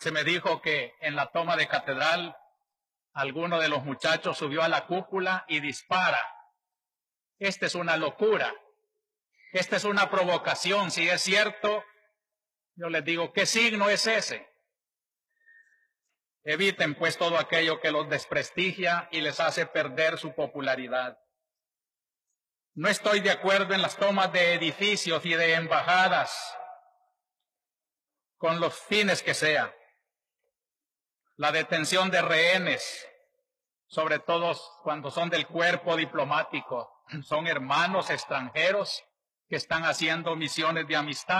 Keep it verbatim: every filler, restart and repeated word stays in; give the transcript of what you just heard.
Se me dijo que en la toma de catedral alguno de los muchachos subió a la cúpula y dispara. Esta es una locura. Esta es una provocación. Si es cierto, yo les digo, ¿qué signo es ese? Eviten pues todo aquello que los desprestigia y les hace perder su popularidad. No estoy de acuerdo en las tomas de edificios y de embajadas, con los fines que sea. La detención de rehenes, sobre todo cuando son del cuerpo diplomático, son hermanos extranjeros que están haciendo misiones de amistad.